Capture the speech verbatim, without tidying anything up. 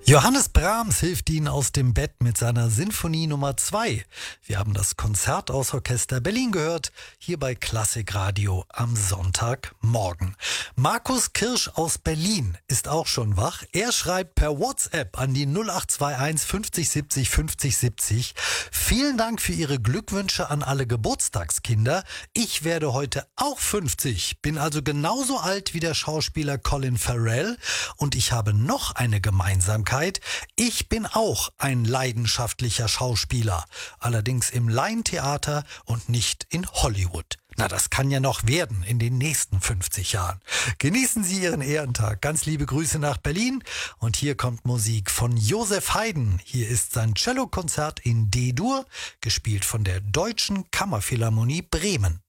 Johannes Brahms hilft Ihnen aus dem Bett mit seiner Sinfonie Nummer zwei. Wir haben das Konzert aus Orchester Berlin gehört, hier bei Klassikradio am Sonntagmorgen. Markus Kirsch aus Berlin ist auch schon wach. Er schreibt per WhatsApp an die null acht zwei eins fünfzig siebzig fünfzig siebzig. Vielen Dank für Ihre Glückwünsche an alle Geburtstagskinder. Ich werde heute auch fünfzig, bin also genauso alt wie der Schauspieler Colin Farrell und ich habe noch eine Gemeinsamkeit. Ich bin auch ein leidenschaftlicher Schauspieler, allerdings im Laientheater und nicht in Hollywood. Na, das kann ja noch werden in den nächsten fünfzig Jahren. Genießen Sie Ihren Ehrentag. Ganz liebe Grüße nach Berlin. Und hier kommt Musik von Joseph Haydn. Hier ist sein Cellokonzert in D-Dur, gespielt von der Deutschen Kammerphilharmonie Bremen.